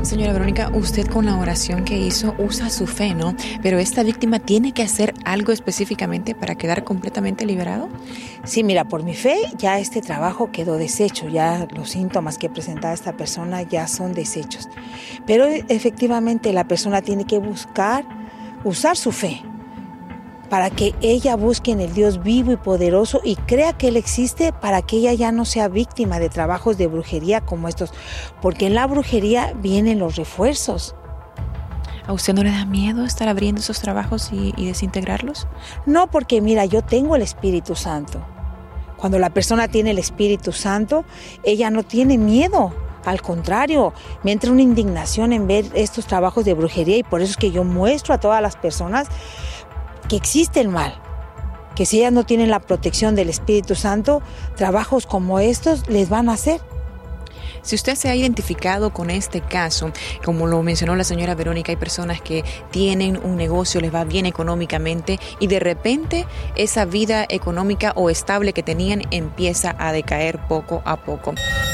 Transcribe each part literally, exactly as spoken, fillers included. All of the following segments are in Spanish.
Señora Verónica, usted con la oración que hizo usa su fe, ¿no? Pero esta víctima tiene que hacer algo específicamente para quedar completamente liberado. Sí, mira, por mi fe ya este trabajo quedó deshecho, ya los síntomas que presentaba esta persona ya son deshechos. Pero efectivamente la persona tiene que buscar, usar su fe, para que ella busque en el Dios vivo y poderoso y crea que Él existe, para que ella ya no sea víctima de trabajos de brujería como estos, porque en la brujería vienen los refuerzos. ¿A usted no le da miedo estar abriendo esos trabajos y, y desintegrarlos? No, porque mira, yo tengo el Espíritu Santo. Cuando la persona tiene el Espíritu Santo, ella no tiene miedo. Al contrario, me entra una indignación en ver estos trabajos de brujería, y por eso es que yo muestro a todas las personas que existe el mal, que si ellas no tienen la protección del Espíritu Santo, trabajos como estos les van a hacer. Si usted se ha identificado con este caso, como lo mencionó la señora Verónica, hay personas que tienen un negocio, les va bien económicamente y de repente esa vida económica o estable que tenían empieza a decaer poco a poco.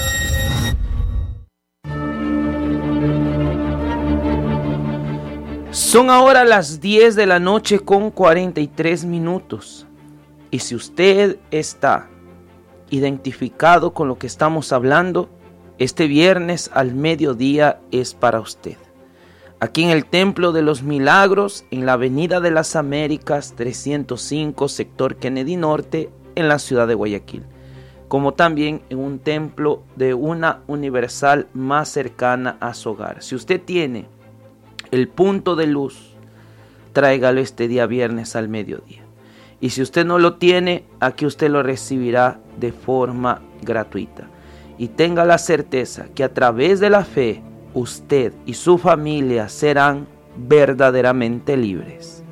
Son ahora las diez de la noche con cuarenta y tres minutos. Y si usted está identificado con lo que estamos hablando, este viernes al mediodía es para usted. Aquí en el Templo de los Milagros, en la Avenida de las Américas trescientos cinco, sector Kennedy Norte, en la ciudad de Guayaquil. Como también en un templo de una universal más cercana a su hogar. Si usted tiene el punto de luz, tráigalo este día viernes al mediodía. Y si usted no lo tiene, aquí usted lo recibirá de forma gratuita. Y tenga la certeza que a través de la fe, usted y su familia serán verdaderamente libres.